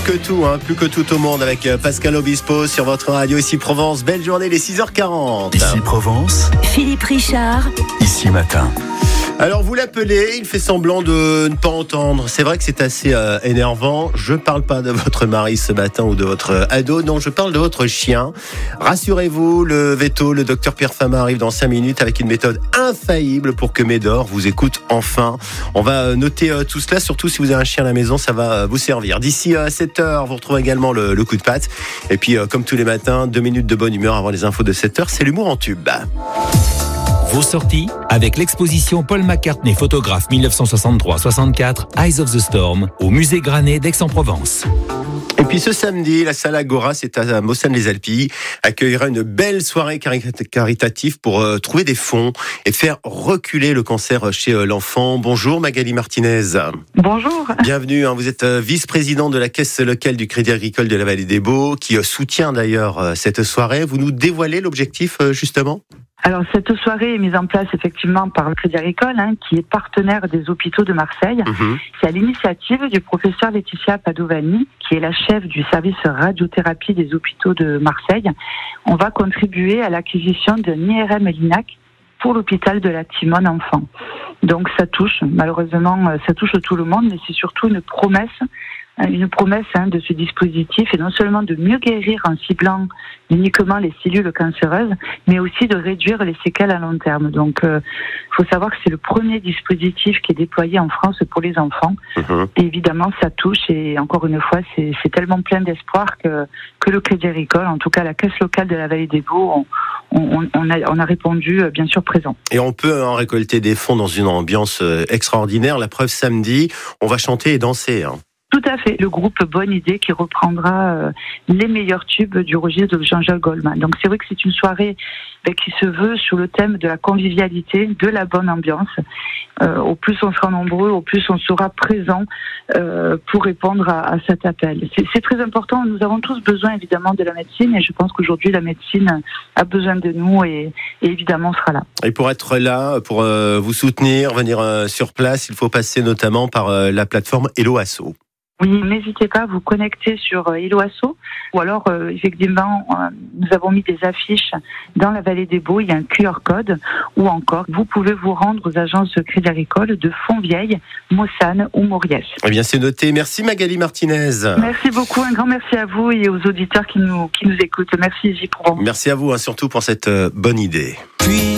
que tout au monde avec Pascal Obispo sur votre radio Ici Provence. Belle journée, les 6h40. Ici Provence. Philippe Richard. Ici Matin. Alors vous l'appelez, il fait semblant de ne pas entendre. C'est vrai que c'est assez énervant. Je parle pas de votre mari ce matin ou de votre ado. Non, je parle de votre chien. Rassurez-vous, le veto, le docteur Pierre Fama arrive dans 5 minutes avec une méthode infaillible pour que Médor vous écoute enfin. On va noter tout cela, surtout si vous avez un chien à la maison, ça va vous servir. D'ici 7h, vous retrouvez également le coup de patte. Et puis, comme tous les matins, 2 minutes de bonne humeur avant les infos de 7h, c'est l'humour en tube. Vos sorties avec l'exposition Paul McCartney, photographe 1963-64, Eyes of the Storm, au musée Granet d'Aix-en-Provence. Et puis ce samedi, la salle Agora, c'est à Mossane-les-Alpilles, accueillera une belle soirée caritative pour trouver des fonds et faire reculer le cancer chez l'enfant. Bonjour Magali Martinez. Bonjour. Bienvenue, vous êtes vice-présidente de la caisse locale du Crédit Agricole de la Vallée des Baux, qui soutient d'ailleurs cette soirée. Vous nous dévoilez l'objectif justement ? Alors cette soirée est mise en place effectivement par le Crédit Agricole, qui est partenaire des hôpitaux de Marseille. C'est à l'initiative du professeur Laetitia Padovani, qui est la chef du service radiothérapie des hôpitaux de Marseille. On va contribuer à l'acquisition d'un IRM Linac pour l'hôpital de la Timone enfant. Donc ça touche, malheureusement, ça touche tout le monde, mais c'est surtout une promesse de ce dispositif, et non seulement de mieux guérir en ciblant uniquement les cellules cancéreuses, mais aussi de réduire les séquelles à long terme. Donc, faut savoir que c'est le premier dispositif qui est déployé en France pour les enfants. Et évidemment, ça touche, et encore une fois, c'est tellement plein d'espoir que le Crédit Agricole, en tout cas la caisse locale de la Vallée des Baux, on a répondu bien sûr présent. Et on peut en récolter des fonds dans une ambiance extraordinaire. La preuve, samedi, on va chanter et danser. Tout à fait. Le groupe Bonne Idée qui reprendra les meilleurs tubes du registre de Jean-Jacques Goldman. Donc c'est vrai que c'est une soirée qui se veut sur le thème de la convivialité, de la bonne ambiance. Au plus on sera nombreux, au plus on sera présent pour répondre à cet appel. C'est très important. Nous avons tous besoin évidemment de la médecine, et je pense qu'aujourd'hui la médecine a besoin de nous, et évidemment on sera là. Et pour être là, pour vous soutenir, venir sur place, il faut passer notamment par la plateforme Hello Asso. Oui, n'hésitez pas à vous connecter sur Hello Asso, ou alors effectivement nous avons mis des affiches dans la Vallée des Baux, il y a un QR code, ou encore vous pouvez vous rendre aux agences Crédit Agricole de Fontvieille, Mossane ou Mauriès. Eh bien c'est noté, merci Magali Martinez. Merci beaucoup, un grand merci à vous et aux auditeurs qui nous écoutent. Merci J. Provence. Merci à vous, surtout pour cette bonne idée.